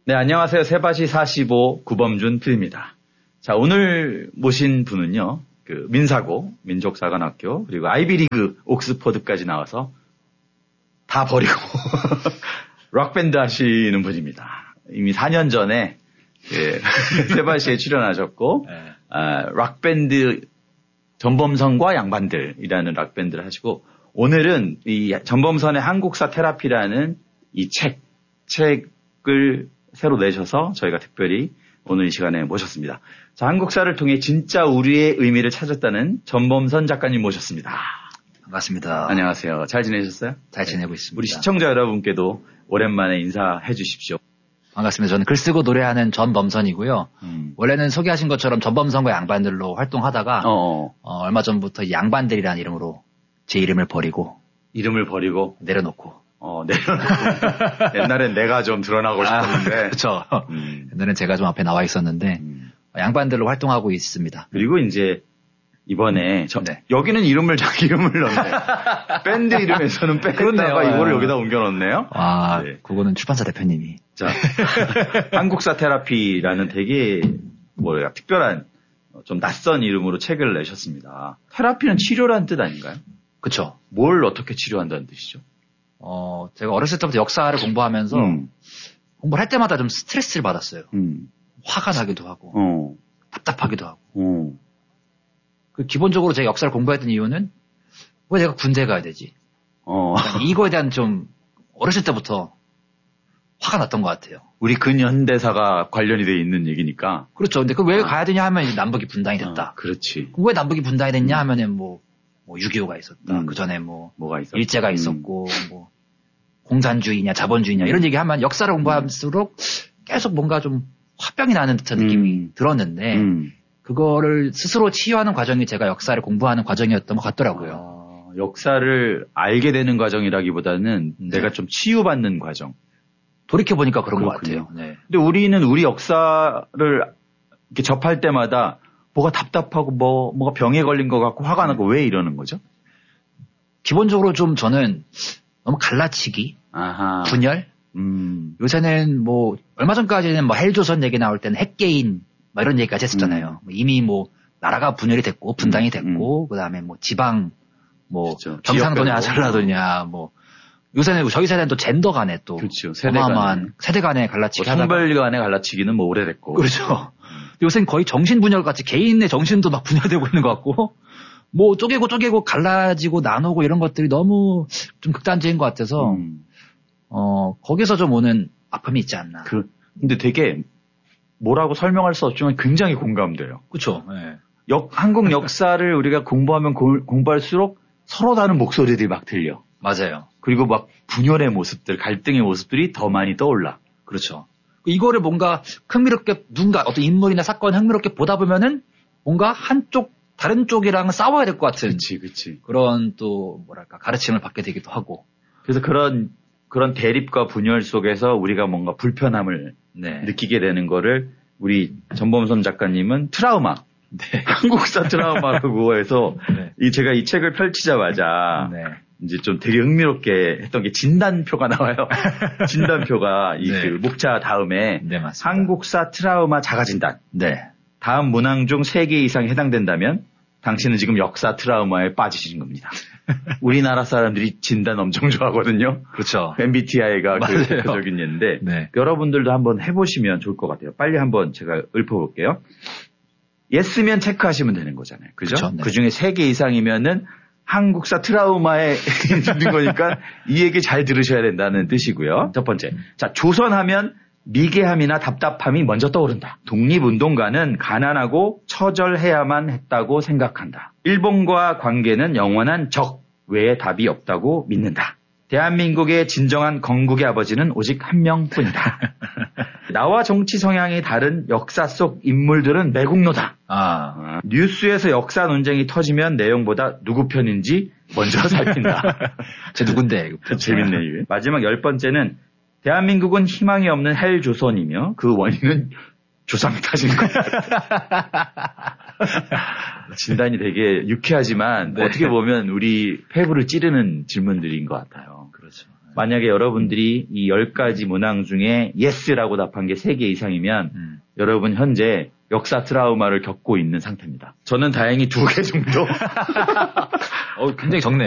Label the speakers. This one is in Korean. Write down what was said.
Speaker 1: 네, 안녕하세요. 세바시 45 구범준 PD입니다. 자, 오늘 모신 분은요, 민사고, 민족사관학교, 그리고 아이비리그 옥스퍼드까지 나와서 다 버리고, 락밴드 하시는 분입니다. 이미 4년 전에, 세바시에 출연하셨고, 락밴드 전범선과 양반들이라는 락밴드를 하시고, 오늘은 이 전범선의 한국사 테라피라는 이 책을 새로 내셔서 저희가 특별히 오늘 이 시간에 모셨습니다. 자, 한국사를 통해 진짜 우리의 의미를 찾았다는 전범선 작가님 모셨습니다.
Speaker 2: 반갑습니다.
Speaker 1: 안녕하세요. 잘 지내셨어요?
Speaker 2: 잘 지내고 있습니다.
Speaker 1: 우리 시청자 여러분께도 오랜만에 인사해 주십시오.
Speaker 2: 반갑습니다. 저는 글 쓰고 노래하는 전범선이고요. 원래는 소개하신 것처럼 전범선과 양반들로 활동하다가 얼마 전부터 양반들이라는 이름으로 제 이름을 버리고 내려놓고
Speaker 1: 옛날엔 내가 좀 드러나고 싶었는데.
Speaker 2: 그렇죠. 옛날엔 제가 좀 앞에 나와 있었는데 양반들로 활동하고 있습니다.
Speaker 1: 그리고 이제 이번에 여기는 자기 이름을 넣네. 밴드 이름에서는 뺐다가 이거를 여기다 옮겨 넣었네요.
Speaker 2: 네. 그거는 출판사 대표님이.
Speaker 1: 자, 한국사 테라피라는 되게 특별한 좀 낯선 이름으로 책을 내셨습니다. 테라피는 치료라는 뜻 아닌가요?
Speaker 2: 그렇죠.
Speaker 1: 뭘 어떻게 치료한다는 뜻이죠?
Speaker 2: 제가 어렸을 때부터 역사를 공부하면서 공부를 할 때마다 좀 스트레스를 받았어요. 화가 나기도 하고 답답하기도 하고. 기본적으로 제가 역사를 공부했던 이유는 왜 내가 군대 가야 되지? 이거에 대한 좀 어렸을 때부터 화가 났던 것 같아요.
Speaker 1: 우리 근현대사가 관련이 돼 있는 얘기니까.
Speaker 2: 그렇죠. 근데 왜 가야 되냐 하면 이제 남북이 분단이 됐다.
Speaker 1: 그렇지.
Speaker 2: 왜 남북이 분단이 됐냐 하면은 6.25가 있었다. 그 전에
Speaker 1: 뭐가 있었다.
Speaker 2: 일제가 있었고 공산주의냐 자본주의냐 이런 얘기하면 역사를 공부할수록 계속 뭔가 좀 화병이 나는 듯한 느낌이 들었는데 그거를 스스로 치유하는 과정이 제가 역사를 공부하는 과정이었던 것 같더라고요.
Speaker 1: 역사를 알게 되는 과정이라기보다는 내가 좀 치유받는 과정.
Speaker 2: 돌이켜보니까 그런
Speaker 1: 그렇군요.
Speaker 2: 것 같아요. 네.
Speaker 1: 근데 우리는 우리 역사를 이렇게 접할 때마다 뭐가 답답하고 뭐가 병에 걸린 것 같고 화가 나고 왜 이러는 거죠? 기본적으로
Speaker 2: 좀 저는 너무 갈라치기, 분열. 요새는 얼마 전까지는 헬조선 얘기 나올 때는 핵개인 이런 얘기까지 했었잖아요. 이미 나라가 분열이 됐고 분당이 됐고 그다음에 지방
Speaker 1: 그렇죠.
Speaker 2: 경상도냐 전라도냐 요새는 저희 세대는 또 젠더 간에 또
Speaker 1: 그렇죠.
Speaker 2: 세대 간의 갈라치기
Speaker 1: 성별 간의 갈라치기는 오래됐고
Speaker 2: 그렇죠. 요새는 거의 정신분열 같이 개인의 정신도 막 분열되고 있는 것 같고 쪼개고 갈라지고 나누고 이런 것들이 너무 좀 극단적인 것 같아서 거기서 좀 오는 아픔이 있지 않나.
Speaker 1: 근데 되게 뭐라고 설명할 수 없지만 굉장히 공감돼요.
Speaker 2: 그렇죠. 네.
Speaker 1: 한국 역사를 우리가 공부하면 공부할수록 서로 다른 목소리들이 막 들려.
Speaker 2: 맞아요.
Speaker 1: 그리고 막 분열의 모습들, 갈등의 모습들이 더 많이 떠올라.
Speaker 2: 그렇죠. 이거를 뭔가 흥미롭게 어떤 인물이나 사건 흥미롭게 보다 보면은 뭔가 다른 쪽이랑 싸워야 될 것 같은.
Speaker 1: 그치.
Speaker 2: 그런 가르침을 받게 되기도 하고.
Speaker 1: 그래서 그런 대립과 분열 속에서 우리가 뭔가 불편함을 느끼게 되는 거를 우리 전범선 작가님은 트라우마. 한국사 트라우마라고 해서 제가 이 책을 펼치자마자 이제 좀 되게 흥미롭게 했던 게 진단표가 나와요. 진단표가 그 목차 다음에 한국사 트라우마 자가진단. 다음 문항 중 3개 이상에 해당된다면 당신은 지금 역사 트라우마에 빠지신 겁니다. 우리나라 사람들이 진단 엄청 좋아하거든요.
Speaker 2: 그렇죠.
Speaker 1: MBTI가 대표적인 예인데 여러분들도 한번 해보시면 좋을 것 같아요. 빨리 한번 제가 읊어볼게요. 예스면 체크하시면 되는 거잖아요. 그죠? 그 중에 3개 이상이면은 한국사 트라우마에 있는 거니까 이 얘기 잘 들으셔야 된다는 뜻이고요. 첫 번째. 자, 조선하면 미개함이나 답답함이 먼저 떠오른다. 독립운동가는 가난하고 처절해야만 했다고 생각한다. 일본과 관계는 영원한 적 외에 답이 없다고 믿는다. 대한민국의 진정한 건국의 아버지는 오직 한 명뿐이다. 나와 정치 성향이 다른 역사 속 인물들은 매국노다. 뉴스에서 역사 논쟁이 터지면 내용보다 누구 편인지 먼저 살핀다.
Speaker 2: 제 누군데?
Speaker 1: 재밌네 이게. 마지막 10번째는 대한민국은 희망이 없는 헬조선이며 그 원인은 조상 탓인 것 같다. 진단이 되게 유쾌하지만 어떻게 보면 우리 폐부를 찌르는 질문들인 것 같아요.
Speaker 2: 그렇죠.
Speaker 1: 만약에 여러분들이 이 10가지 문항 중에 yes라고 답한 게 3개 이상이면 여러분 현재 역사 트라우마를 겪고 있는 상태입니다. 저는 다행히 2개 정도.
Speaker 2: 굉장히 적네요.